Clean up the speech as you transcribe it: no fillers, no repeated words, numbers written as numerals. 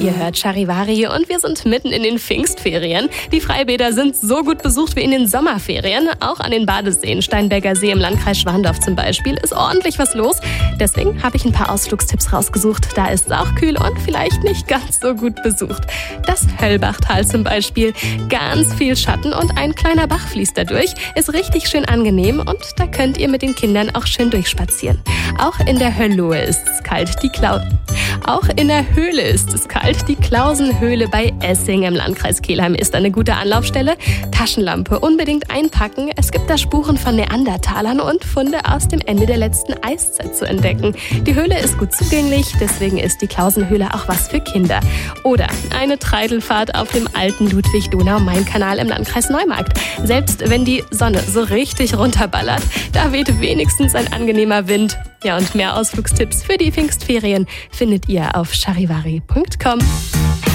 Ihr hört Charivari und wir sind mitten in den Pfingstferien. Die Freibäder sind so gut besucht wie in den Sommerferien. Auch an den Badeseen, Steinberger See im Landkreis Schwandorf zum Beispiel, ist ordentlich was los. Deswegen habe ich ein paar Ausflugstipps rausgesucht. Da ist es auch kühl und vielleicht nicht ganz so gut besucht. Das Höllbachtal zum Beispiel. Ganz viel Schatten und ein kleiner Bach fließt da durch. Ist richtig schön angenehm und da könnt ihr mit den Kindern auch schön durchspazieren. Auch in der Höllohe ist es kalt. Auch in der Höhle ist es kalt. Die Klausenhöhle bei Essing im Landkreis Kelheim ist eine gute Anlaufstelle. Taschenlampe unbedingt einpacken. Es gibt da Spuren von Neandertalern und Funde aus dem Ende der letzten Eiszeit zu entdecken. Die Höhle ist gut zugänglich, deswegen ist die Klausenhöhle auch was für Kinder. Oder eine Treidelfahrt auf dem alten Ludwig-Donau-Main-Kanal im Landkreis Neumarkt. Selbst wenn die Sonne so richtig runterballert, da weht wenigstens ein angenehmer Wind. Ja, und mehr Ausflugstipps für die Pfingstferien findet ihr auf charivari.com.